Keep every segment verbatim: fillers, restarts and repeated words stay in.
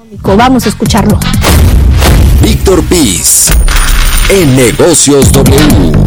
Vamos a escucharlo. Víctor Piz, en Negocios W.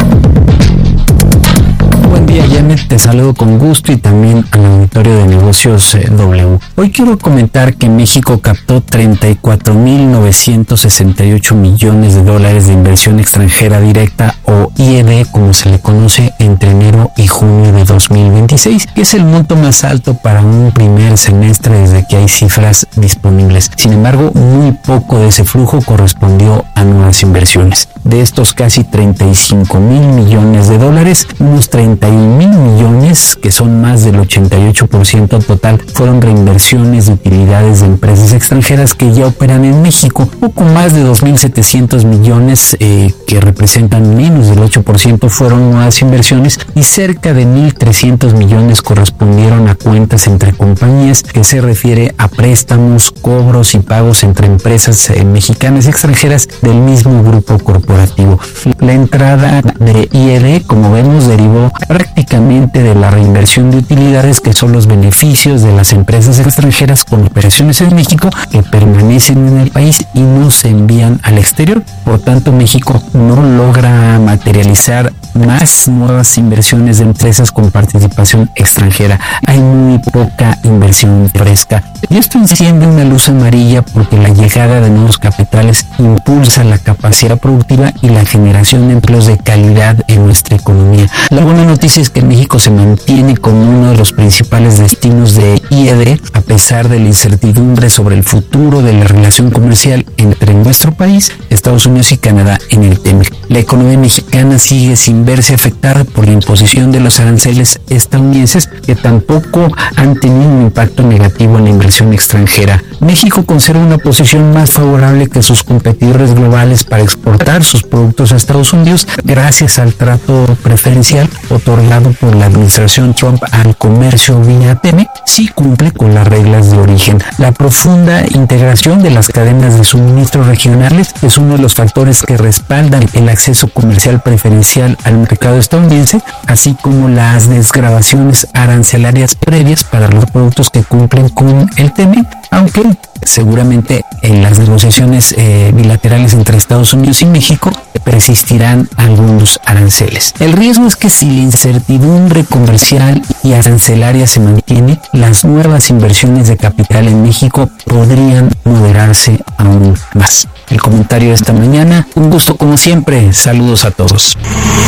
Buen día, Janet, te saludo con gusto y también al auditorio de Negocios eh, W. Hoy quiero comentar que México captó treinta y cuatro mil novecientos sesenta y ocho millones de dólares de inversión extranjera directa, o I E D como se le conoce, entre enero y junio de dos mil veintiséis, que es el monto más alto para un primer semestre desde que hay cifras disponibles. Sin embargo, muy poco de ese flujo correspondió a nuevas inversiones. De estos casi treinta y cinco mil millones de dólares, unos treinta y mil millones, que son más del ochenta y ocho por ciento total, fueron reinversiones de utilidades de empresas extranjeras que ya operan en México. Poco más de dos mil setecientos millones, eh, que representan menos del ocho por ciento, fueron nuevas inversiones, y cerca de mil trescientos millones correspondieron a cuentas entre compañías, que se refiere a préstamos, cobros y pagos entre empresas eh, mexicanas y extranjeras del mismo grupo corporativo. La entrada de I E D, como vemos, derivó prácticamente de la reinversión de utilidades, que son los beneficios de las empresas extranjeras con operaciones en México que permanecen en el país y no se envían al exterior. Por tanto, México no logra materializar más nuevas inversiones de empresas con participación extranjera. Hay muy poca inversión fresca. Y esto enciende una luz amarilla, porque la llegada de nuevos capitales impulsa la capacidad productiva y la generación de empleos de calidad en nuestra economía. La buena noticia es que México se mantiene como uno de los principales destinos de I E D, a pesar de la incertidumbre sobre el futuro de la relación comercial entre nuestro país, Estados Unidos y Canadá en el T E M E C. La economía mexicana sigue sin verse afectada por la imposición de los aranceles estadounidenses, que tampoco han tenido un impacto negativo en la inversión extranjera. México conserva una posición más favorable que sus competidores globales para exportar sus productos a Estados Unidos, gracias al trato preferencial otorgado por la administración Trump al comercio vía T E M E C. Sí cumple con las reglas de origen. La profunda integración de las cadenas de suministro regionales es uno de los factores que respaldan el acceso comercial preferencial al mercado estadounidense, así como las desgravaciones arancelarias previas para los productos que cumplen con el T E M E C, aunque seguramente en las negociaciones eh, bilaterales entre Estados Unidos y México persistirán algunos aranceles. El riesgo es que si la incertidumbre comercial y arancelaria se mantiene, las nuevas inversiones de capital en México podrían moderarse aún más. El comentario de esta mañana. Un gusto como siempre. Saludos a todos.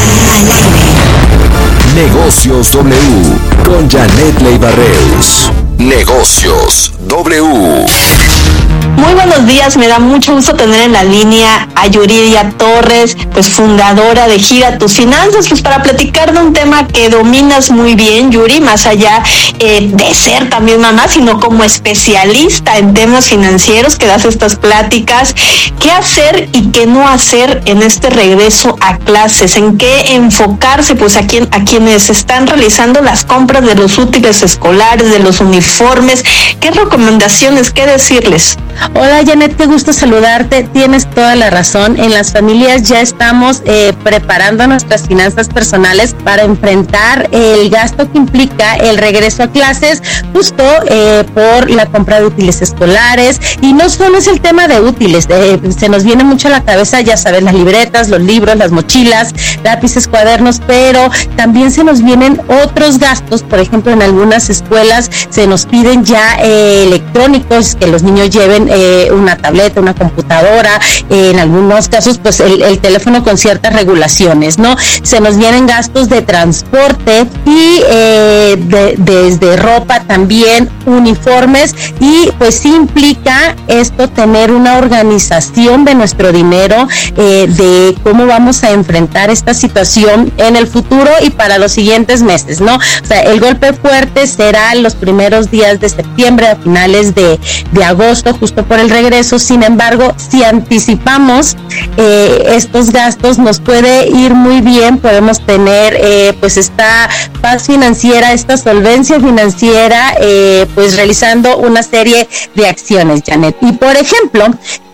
Negocios W con Janet Leiva-Reus. Negocios W. Muy buenos días, me da mucho gusto tener en la línea a Yuridia Torres, pues fundadora de Gira Tus Finanzas, pues para platicar de un tema que dominas muy bien, Yuri, más allá eh, de ser también mamá, sino como especialista en temas financieros, que das estas pláticas. ¿Qué hacer y qué no hacer en este regreso a clases? ¿En qué enfocarse? Pues a, quien, a quienes están realizando las compras de los útiles escolares, de los uniformes. ¿Qué recomendaciones, qué decirles? Hola Janet, qué gusto saludarte. Tienes toda la razón. En las familias ya estamos eh, preparando nuestras finanzas personales para enfrentar el gasto que implica el regreso a clases, justo eh, por la compra de útiles escolares. Y no solo es el tema de útiles, eh, se nos viene mucho a la cabeza, ya sabes, las libretas, los libros, las mochilas, lápices, cuadernos, pero también se nos vienen otros gastos. Por ejemplo, en algunas escuelas se nos piden ya eh, electrónicos, que los niños lleven eh, una tableta, una computadora, eh, en algunos casos pues el, el teléfono con ciertas regulaciones, ¿no? Se nos vienen gastos de transporte y eh, de, desde ropa también, uniformes, y pues sí implica esto tener una organización de nuestro dinero, eh, de cómo vamos a enfrentar esta situación en el futuro y para los siguientes meses, ¿no? O sea, el golpe fuerte será los primeros días de septiembre, a finales de, de agosto, justo por el regreso. Sin embargo, si anticipamos eh, estos gastos, nos puede ir muy bien. Podemos tener eh, pues esta paz financiera, esta solvencia financiera, eh, pues realizando una serie de acciones, Janet. Y por ejemplo,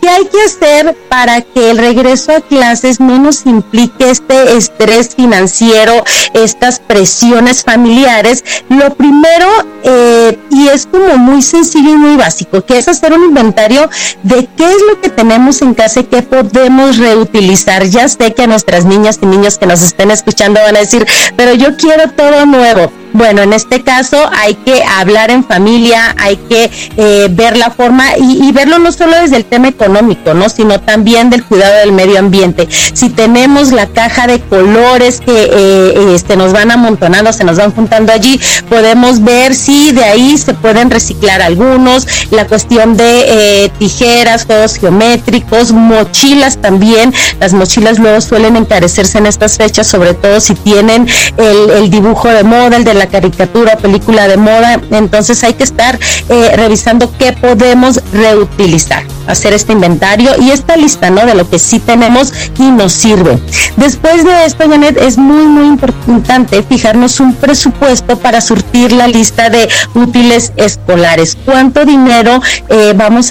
¿qué hay que hacer para que el regreso a clases no nos implique este estrés financiero, estas presiones familiares? Lo primero, eh, y es como muy sencillo y muy básico, que es hacer un inventario de qué es lo que tenemos en casa y qué podemos reutilizar. Ya sé que a nuestras niñas y niños que nos estén escuchando van a decir, pero yo quiero todo nuevo. Bueno, en este caso hay que hablar en familia, hay que eh, ver la forma y, y verlo no solo desde el tema económico, ¿no? Sino también del cuidado del medio ambiente. Si tenemos la caja de colores que eh, este, nos van amontonando, se nos van juntando allí, podemos ver si de ahí se pueden reciclar algunos, la cuestión de eh, tijeras, juegos geométricos, mochilas también. Las mochilas luego suelen encarecerse en estas fechas, sobre todo si tienen el, el dibujo de moda, el de la caricatura, película de moda. Entonces hay que estar eh, revisando qué podemos reutilizar, hacer este inventario y esta lista, ¿no? De lo que sí tenemos y nos sirve. Después de esto, Janet, es muy muy importante fijarnos un presupuesto para surtir la lista de útiles escolares. ¿Cuánto dinero eh, vamos